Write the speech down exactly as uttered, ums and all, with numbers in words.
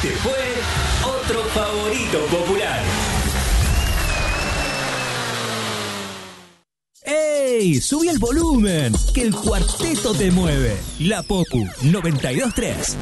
Este fue otro favorito popular. ¡Ey! ¡Subí el volumen! Que el cuarteto te mueve. La Popu noventa y dos punto tres.